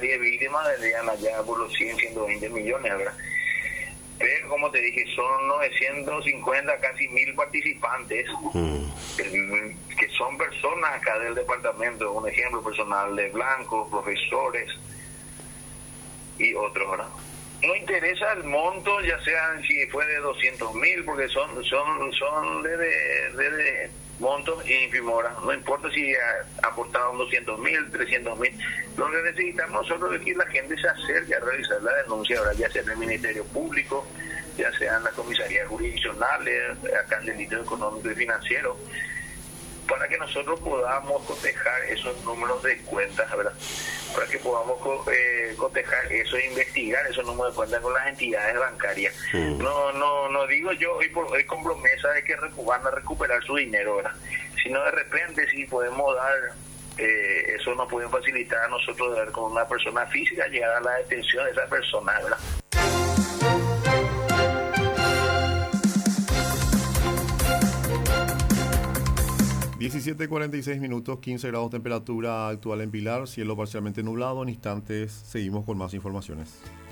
10 víctimas vendrían allá por los 100, 120 millones, ¿verdad? Pero como te dije, son 950, casi 1000 participantes, que son personas acá del departamento, un ejemplo, personal de blancos, profesores y otros, ¿verdad? No interesa el monto, ya sea si fue de 200.000, porque son de montos ínfimos, ¿verdad? No importa si aportaron 200.000, 300.000. Lo que necesitamos nosotros es que la gente se acerque a realizar la denuncia, ¿verdad? Ya sea en el Ministerio Público, ya sea en las comisarías jurisdiccionales, acá en delitos económicos y financieros, para que nosotros podamos cotejar esos números de cuentas, ¿verdad? Para que podamos cotejar eso e investigar esos números de cuentas con las entidades bancarias. No digo yo hoy con promesa de que van a recuperar su dinero, ¿verdad? Sino de repente si podemos dar, eso nos puede facilitar a nosotros dar con una persona física, llegar a la detención de esa persona, ¿verdad? 17:46, 15 grados temperatura actual en Pilar, cielo parcialmente nublado. En instantes seguimos con más informaciones.